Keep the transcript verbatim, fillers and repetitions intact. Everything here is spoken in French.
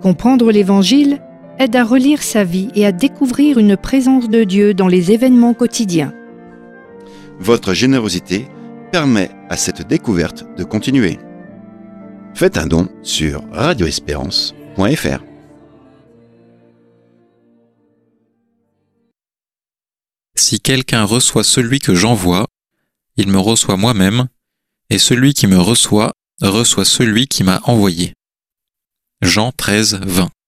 Comprendre l'Évangile aide à relire sa vie et à découvrir une présence de Dieu dans les événements quotidiens. Votre générosité permet à cette découverte de continuer. Faites un don sur radio espérance point f r. Si quelqu'un reçoit celui que j'envoie, il me reçoit moi-même, et celui qui me reçoit reçoit celui qui m'a envoyé. Jean treize, vingt.